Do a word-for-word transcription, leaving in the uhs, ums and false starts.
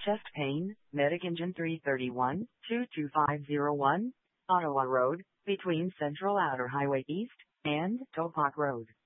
Chest pain, medic engine three thirty-one, two two five zero one, Ottawa Road, between Central Outer Highway East and Topak Road.